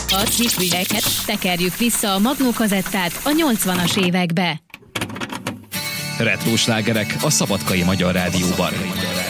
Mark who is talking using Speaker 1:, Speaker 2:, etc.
Speaker 1: A híreket tekerjük vissza a Magnó kazettát a 80-as évekbe.
Speaker 2: Retro slágerek a Szabadkai Magyar Rádióban.